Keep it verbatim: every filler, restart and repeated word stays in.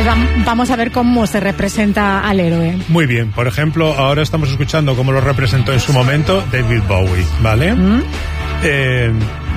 Pues vamos a ver cómo se representa al héroe. Muy bien, por ejemplo, ahora estamos escuchando cómo lo representó en su momento David Bowie, ¿vale? ¿Mm? Eh,